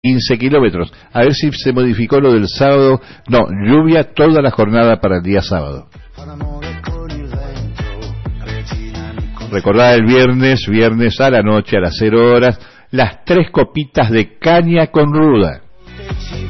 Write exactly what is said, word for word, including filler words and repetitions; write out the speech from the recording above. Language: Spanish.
quince kilómetros. A ver si se modificó lo del sábado. No, lluvia toda la jornada para el día sábado. Recordad el viernes, viernes a la noche a las cero horas, las tres copitas de caña con ruda.